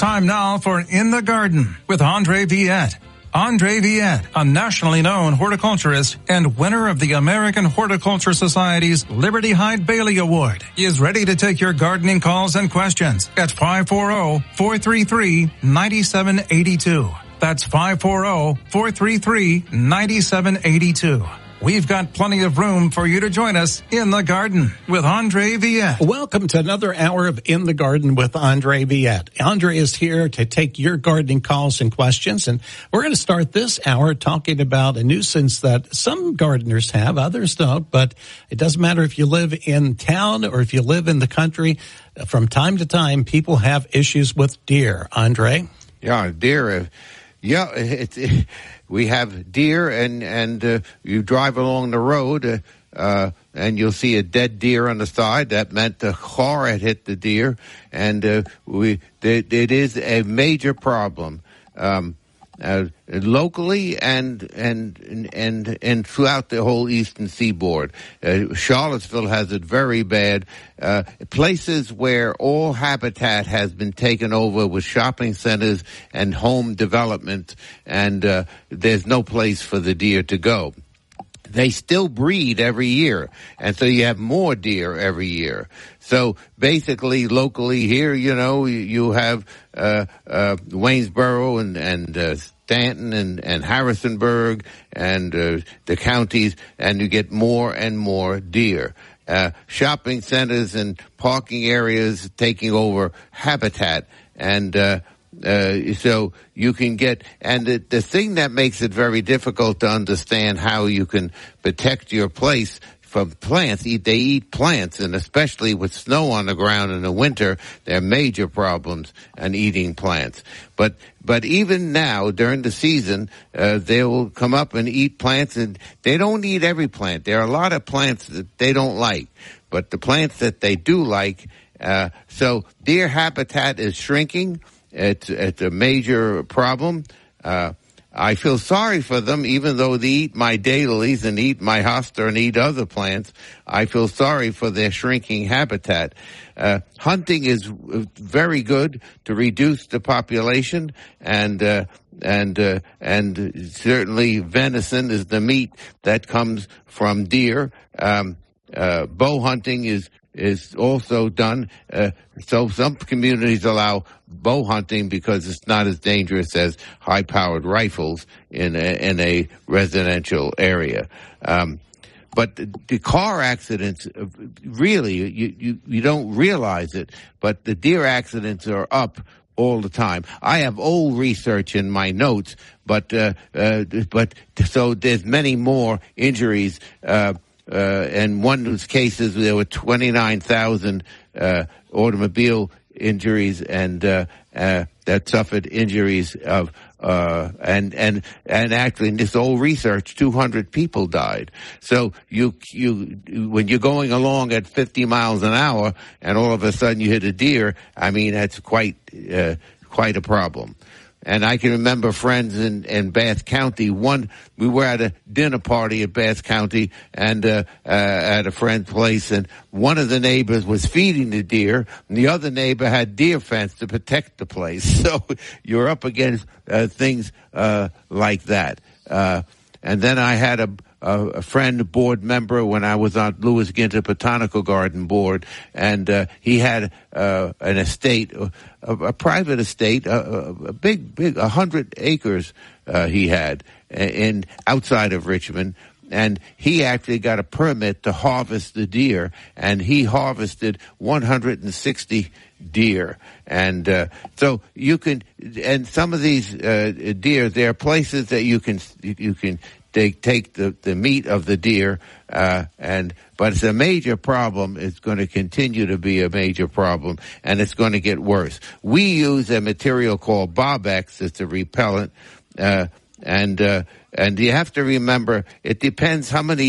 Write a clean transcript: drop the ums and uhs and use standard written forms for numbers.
Time now for In the Garden with Andre Viette. Andre Viette, a nationally known horticulturist and winner of the American Horticulture Society's Liberty Hyde Bailey Award, is ready to take your gardening calls and questions at 540-433-9782. That's 540-433-9782. We've got plenty of room for you to join us in the garden with Andre Viette. Welcome to another hour of In the Garden with Andre Viette. Andre is here to take your gardening calls and questions, and we're going to start this hour talking about a nuisance that some gardeners have, others don't, but it doesn't matter if you live in town or if you live in the country. From time to time, people have issues with deer. Andre? Yeah, deer. We have deer, and you drive along the road, and you'll see a dead deer on the side. That meant the car had hit the deer, and it is a major problem locally and throughout the whole eastern seaboard. Charlottesville has it very bad. Places where all habitat has been taken over with shopping centers and home development, and there's no place for the deer to go. They still breed every year, and so you have more deer every year. So basically, locally here, you have Waynesboro and Stanton and Harrisonburg and the counties, and you get more and more deer. Shopping centers and parking areas taking over habitat, and so you can get, and the thing that makes it very difficult to understand how you can protect your place from plants. They eat plants, and especially with snow on the ground in the winter, there are major problems in eating plants. But even now, during the season, they will come up and eat plants, and they don't eat every plant. There are a lot of plants that they don't like, but the plants that they do like, so deer habitat is shrinking. It's a major problem. I feel sorry for them, even though they eat my daylilies and eat my hosta and eat other plants. I feel sorry for their shrinking habitat. Hunting is very good to reduce the population, and certainly venison is the meat that comes from deer. Bow hunting is also done. So some communities allow bow hunting because it's not as dangerous as high-powered rifles in a residential area. But the car accidents, really, you don't realize it, but the deer accidents are up all the time. I have old research in my notes, but so there's many more injuries. And one of those cases, there were 29,000 automobile injuries and that suffered injuries of and actually in this old research, 200 people died. So you when you're going along at 50 miles an hour and all of a sudden you hit a deer, I mean that's quite a problem. And I can remember friends in Bath County. We were at a dinner party at Bath County and at a friend's place, and one of the neighbors was feeding the deer, and the other neighbor had deer fence to protect the place. So you're up against things like that. And then I had a friend, a board member, when I was on Lewis Ginter Botanical Garden board, and he had an estate, a private estate, a big 100 acres he had outside of Richmond, and he actually got a permit to harvest the deer, and he harvested 160 deer. And so you can, and some of these deer, there are places that you can they take the meat of the deer, but it's a major problem. It's going to continue to be a major problem, and it's going to get worse. We use a material called Bobex. It's a repellent, and you have to remember, it depends how many